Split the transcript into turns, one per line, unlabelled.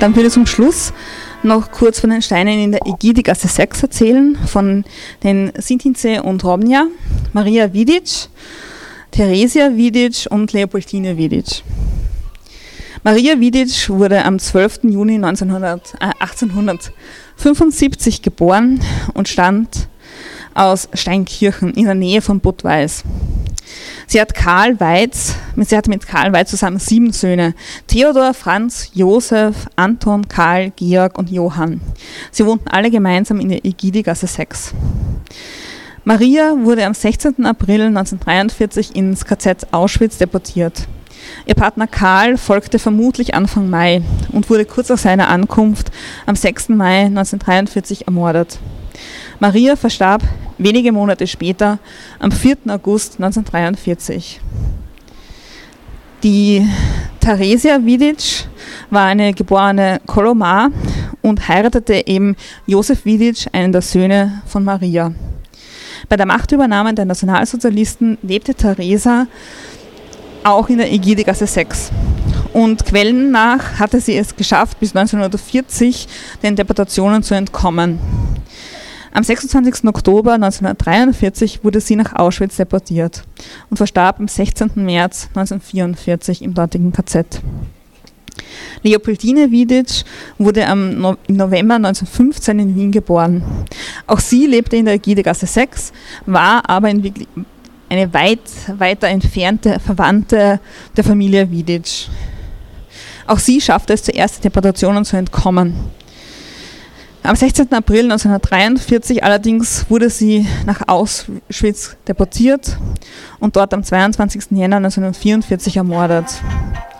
Dann würde ich zum Schluss noch kurz von den Steinen in der Ägidigasse 6 erzählen, von den Sintince und Romnia, Maria Vidic, Theresia Vidic und Leopoldine Vidic. Maria Vidic wurde am 12. Juni 1875 geboren und stammt aus Steinkirchen in der Nähe von Budweis. Sie hat mit Karl Weiz zusammen 7 Söhne: Theodor, Franz, Josef, Anton, Karl, Georg und Johann. Sie wohnten alle gemeinsam in der Ägidigasse 6. Maria wurde am 16. April 1943 ins KZ Auschwitz deportiert. Ihr Partner Karl folgte vermutlich Anfang Mai und wurde kurz nach seiner Ankunft am 6. Mai 1943 ermordet. Maria verstarb wenige Monate später, am 4. August 1943. Die Theresia Vidic war eine geborene Kolomar und heiratete eben Josef Vidic, einen der Söhne von Maria. Bei der Machtübernahme der Nationalsozialisten lebte Theresia auch in der Ägidigasse 6. Und Quellen nach hatte sie es geschafft, bis 1940 den Deportationen zu entkommen. Am 26. Oktober 1943 wurde sie nach Auschwitz deportiert und verstarb am 16. März 1944 im dortigen KZ. Leopoldine Vidic wurde im November 1915 in Wien geboren. Auch sie lebte in der Ägidigasse 6, war aber eine weiter entfernte Verwandte der Familie Vidic. Auch sie schaffte es zuerst, Deportationen zu entkommen. Am 16. April 1943 allerdings wurde sie nach Auschwitz deportiert und dort am 22. Jänner 1944 ermordet.